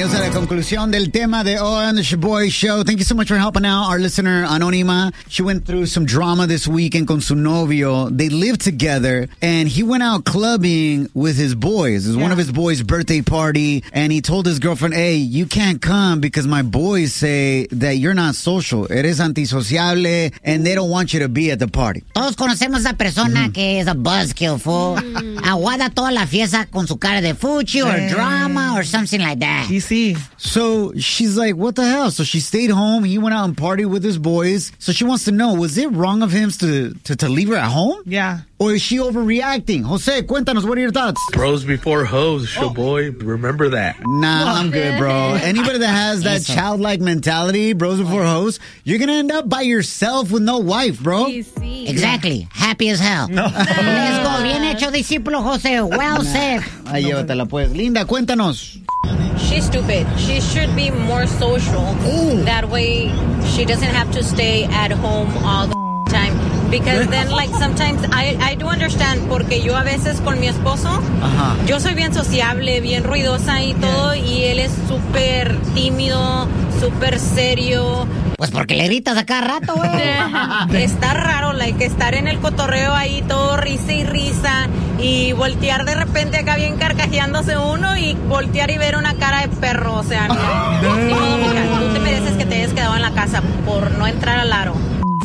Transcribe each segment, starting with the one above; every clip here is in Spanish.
Bienvenidos a la conclusión del tema de hoy on the Shaboy Show. Thank you so much for helping out our listener, Anónima. She went through some drama this weekend con su novio. They lived together, and he went out clubbing with his boys. It was one of his boys' birthday party, and he told his girlfriend, hey, you can't come because my boys say that you're not social. Eres antisociable, and they don't want you to be at the party. Todos conocemos a esa persona que es a buzzkill, fool. Aguada toda la fiesta con su cara de fuchi or drama or something like that. You see. So she's like, what the hell? So she stayed home. He went out and partied with his boys. So she wants to know, was it wrong of him to leave her at home? Yeah. Or is she overreacting? Jose, cuéntanos, what are your thoughts? Bros before hoes, Shaboy. Remember that. Nah, I'm good, bro. Anybody that has that childlike mentality, bros before hoes, you're going to end up by yourself with no wife, bro. Exactly. Happy as hell. Let's go. Bien hecho, discípulo Jose. Well said. Ahí llévatela, pues. Linda, cuéntanos. She's stupid. She should be more social. That way she doesn't have to stay at home all the time. Because then, like, sometimes I do understand, porque yo a veces con mi esposo, yo soy bien sociable, bien ruidosa y todo, y él es súper tímido, súper serio. Pues porque le gritas a cada rato, güey. Está raro, like, estar en el cotorreo ahí todo risa y risa, y voltear de repente acá bien carcajeándose uno, y voltear y ver una cara de perro, o sea, no. Ni modo, mija, tú te mereces que te hayas quedado en la casa por no entrar al aro.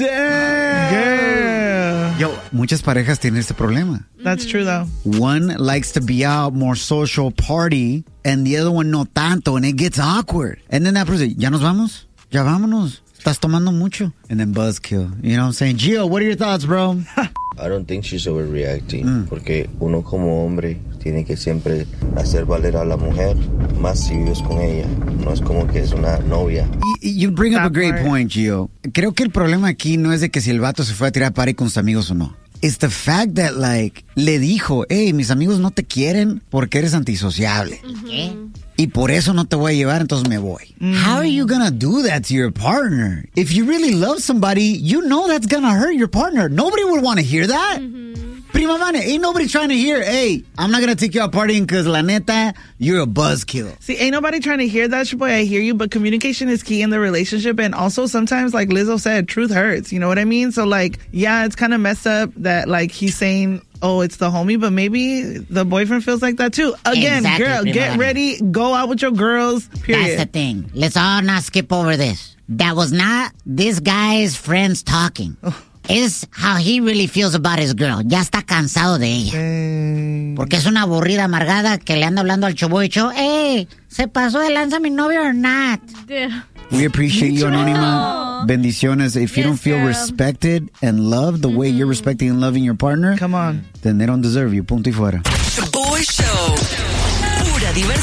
Yo, muchas parejas tienen este problema. That's true, though. One likes to be out, more social, party, and the other one no tanto, and it gets awkward. And then that person, ¿ya nos vamos? Ya vámonos. Estás tomando mucho. And then buzzkill. You know what I'm saying? Gio, what are your thoughts, bro? I don't think she's overreacting. Porque uno como hombre tiene que siempre hacer valer a la mujer, más si vives con ella. No es como que es una novia. You bring up a great point, Gio. Creo que el problema aquí no es de que si el vato se fue a tirar party con sus amigos o no. It's the fact that, like, le dijo, hey, mis amigos no te quieren porque eres antisociable. ¿Qué? Y por eso no te voy a llevar, entonces me voy. How are you gonna do that to your partner? If you really love somebody, you know that's gonna hurt your partner. Nobody would want to hear that. Prima Vane, ain't nobody trying to hear, hey, I'm not gonna take you out partying because la neta, you're a buzzkill. See, ain't nobody trying to hear that, Shaboy. I hear you, but communication is key in the relationship. And also sometimes, like Lizzo said, truth hurts. You know what I mean? So, like, yeah, it's kind of messed up that, like, he's saying, oh, it's the homie, but maybe the boyfriend feels like that too. Again, Exactly, girl, get ready, go out with your girls, period. That's the thing. Let's all not skip over this. That was not this guy's friends talking. Es how he really feels about his girl. Ya está cansado de ella. Porque es una aburrida amargada que le anda hablando al Shaboy Show. Hey, ¿se pasó de lanza mi novio or not? We appreciate you, Anónima. Bendiciones. If you don't feel respected and loved the way you're respecting and loving your partner, Come on. then they don't deserve you. Punto y fuera. Shaboy Show. Pura diversión.